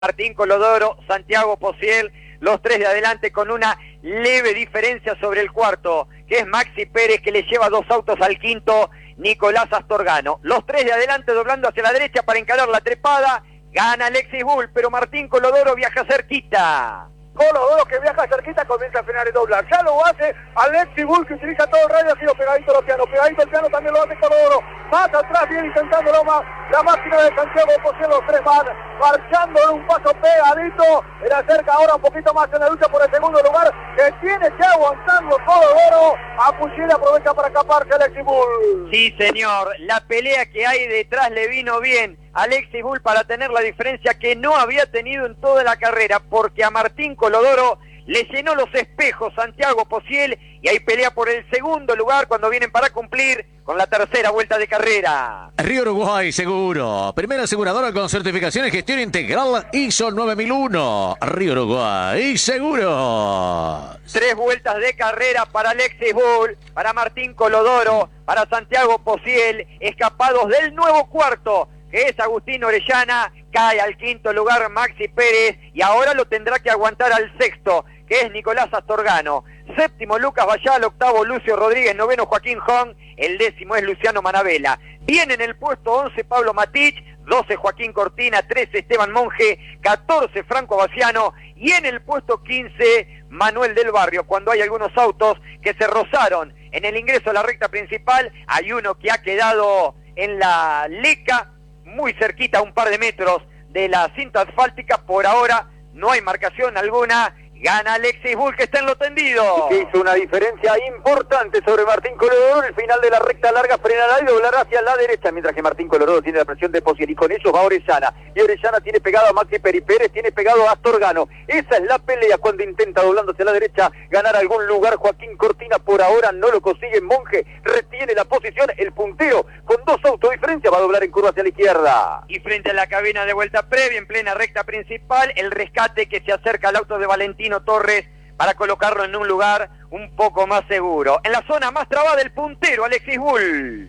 Martín Colodoro, Santiago Posiel, los tres de adelante con una leve diferencia sobre el cuarto, que es Maxi Pérez, que le lleva 2 autos al quinto, Nicolás Astorgano. Los tres de adelante doblando hacia la derecha para encarar la trepada, gana Alexis Bull, pero Martín Colodoro viaja cerquita. Colodoro que viaja cerquita, comienza a frenar y doblar. Ya lo hace Alexis Bull, que utiliza todo el radio, ha sido pegadito al piano. Pegadito al piano también lo hace Colodoro. Más atrás viene intentándolo más la máquina de Santiago Posiel. Los tres van marchando en un paso pegadito. Él acerca ahora un poquito más en la lucha por el segundo lugar, que tiene que aguantarlo Colodoro. A Pucciel aprovecha para escaparse Alexis Bull. Sí, señor. La pelea que hay detrás le vino bien a Alexis Bull para tener la diferencia que no había tenido en toda la carrera, porque a Martín Colodoro le llenó los espejos Santiago Posiel y ahí pelea por el segundo lugar cuando vienen para cumplir con la tercera vuelta de carrera. Río Uruguay Seguro, primera aseguradora con certificación y gestión integral ISO 9001. Río Uruguay Seguro. 3 vueltas de carrera para Alexis Bull, para Martín Colodoro, para Santiago Posiel, escapados del nuevo cuarto, que es Agustín Orellana. Cae al quinto lugar Maxi Pérez y ahora lo tendrá que aguantar al sexto, que es Nicolás Astorgano. Séptimo Lucas Bayal, octavo Lucio Rodríguez, noveno Joaquín Hong, el décimo es Luciano Manabela. Viene en el puesto 11 Pablo Matich, 12 Joaquín Cortina, 13 Esteban Monge, 14 Franco Baciano y en el puesto 15 Manuel del Barrio. Cuando hay algunos autos que se rozaron en el ingreso a la recta principal, hay uno que ha quedado en la leca, muy cerquita, a un par de metros de la cinta asfáltica. Por ahora no hay marcación alguna. Gana Alexis Bull, que está en lo tendido. Que hizo una diferencia importante sobre Martín Colodoro. El final de la recta larga frenará y doblará hacia la derecha, mientras que Martín Colodoro tiene la presión de Posiel y con ellos va Orellana. Y Orellana tiene pegado a Maxi Pérez, Pérez tiene pegado a Astorgano. Esa es la pelea cuando intenta, doblando hacia la derecha, ganar algún lugar. Joaquín Cortina por ahora no lo consigue. Monge retiene la posición. El puntero con 2 autos de diferencia va a doblar en curva hacia la izquierda. Y frente a la cabina de vuelta previa, en plena recta principal, el rescate que se acerca al auto de Valentino Torres para colocarlo en un lugar un poco más seguro. En la zona más trabada, el puntero Alexis Bull.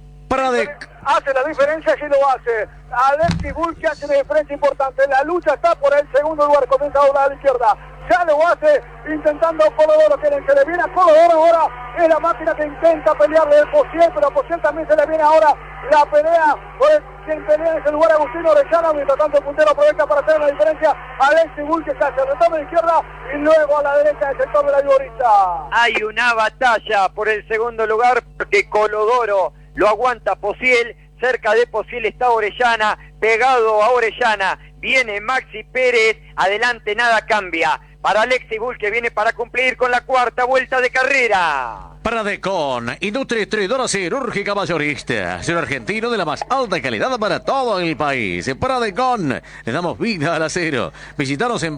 Hace la diferencia, que lo hace Alexis Bull, que hace una diferencia importante. La lucha está por el segundo lugar, comienza a doblar a la izquierda. Ya lo hace intentando Colodoro, que se le viene a Colodoro ahora. Es la máquina que intenta pelearle el Posiel, pero a Posiel también se le viene ahora la pelea por quien pelea en ese lugar, Agustín Orellana. Mientras tanto el puntero aprovecha para hacer la diferencia. Alexis Bull, que está hacia el retorno de izquierda y luego a la derecha del sector de la Iborista. Hay una batalla por el segundo lugar porque Colodoro lo aguanta Posiel. Cerca de Posiel está Orellana, pegado a Orellana viene Maxi Pérez, adelante nada cambia para Alexis Bull, que viene para cumplir con la cuarta vuelta de carrera. Paradecon, industria distribuidora cirúrgica mayorista, acero argentino de la más alta calidad para todo el país. En Paradecon le damos vida al acero. Visítanos en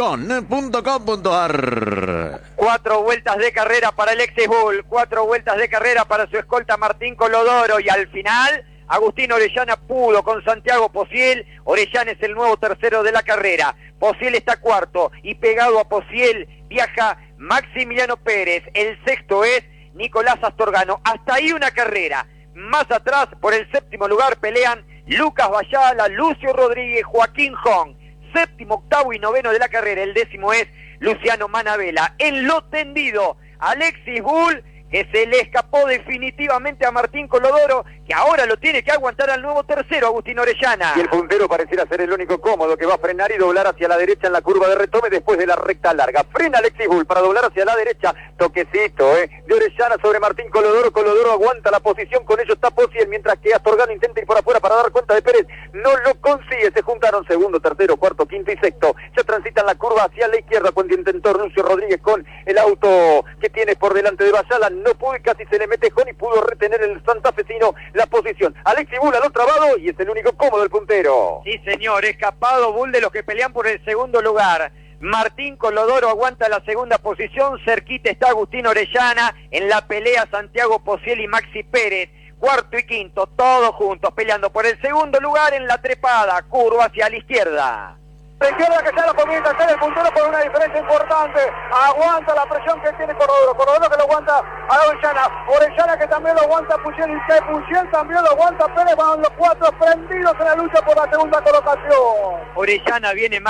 paradecon.com.ar. 4 vueltas de carrera para Alexis Bull, 4 vueltas de carrera para su escolta Martín Colodoro y al final Agustín Orellana pudo con Santiago Posiel. Orellana es el nuevo tercero de la carrera. Posiel está cuarto y pegado a Posiel viaja Maximiliano Pérez. El sexto es Nicolás Astorgano. Hasta ahí una carrera. Más atrás, por el séptimo lugar, pelean Lucas Bayala, Lucio Rodríguez, Joaquín Hong. Séptimo, octavo y noveno de la carrera. El décimo es Luciano Manabela. En lo tendido, Alexis Bull, que se le escapó definitivamente a Martín Colodoro, que ahora lo tiene que aguantar al nuevo tercero, Agustín Orellana. Y el puntero pareciera ser el único cómodo, que va a frenar y doblar hacia la derecha en la curva de retome después de la recta larga. Frena Alexis Bull para doblar hacia la derecha, toquecito de Orellana sobre Martín Colodoro. Colodoro aguanta la posición, con ello está Posiel, mientras que Astorgano intenta ir por afuera para dar cuenta de Pérez. No lo consigue, se juntaron segundo, tercero, cuarto, quinto y sexto. Ya transitan la curva hacia la izquierda cuando intentó Lucio Rodríguez con el auto que tiene por delante de Bayala. No pudo y casi se le mete Jón y pudo retener el santafesino la posición. Alexis Bull al otro lado y es el único cómodo el puntero. Sí, señor, escapado Bull de los que pelean por el segundo lugar. Martín Colodoro aguanta la segunda posición, cerquita está Agustín Orellana, en la pelea Santiago Posiel y Maxi Pérez. Cuarto y quinto, todos juntos peleando por el segundo lugar en la trepada, curva hacia la izquierda. La izquierda que ya lo comienza a hacer el puntero por una diferencia importante. Aguanta la presión que tiene Corredor. Corredor que lo aguanta a Orellana. Orellana que también lo aguanta Puciel. Y que Puciel también lo aguanta Pérez. Van los cuatro prendidos en la lucha por la segunda colocación. Orellana viene